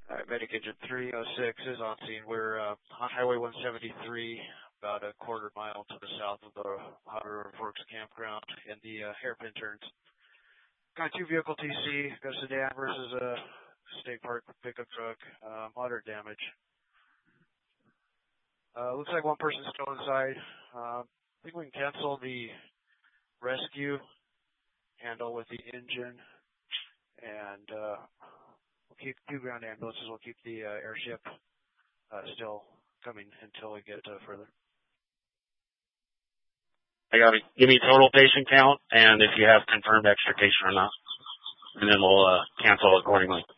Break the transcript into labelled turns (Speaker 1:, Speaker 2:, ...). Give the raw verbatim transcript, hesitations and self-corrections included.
Speaker 1: All right, Medic Engine three oh six is on scene. We're uh, on Highway one seventy-three, about a quarter mile to the south of the Powder River Forks campground in the uh, hairpin turns. Got two vehicle T C, got a sedan versus a state park pickup truck, uh, moderate damage. Uh, looks like one person's still inside. Uh, I think we can cancel the rescue handle with the engine, and uh, we'll keep two ground ambulances. We'll keep the uh, airship uh, still coming until we get uh, further.
Speaker 2: I got it. Give me total patient count and if you have confirmed extrication or not, and then we'll uh, cancel accordingly.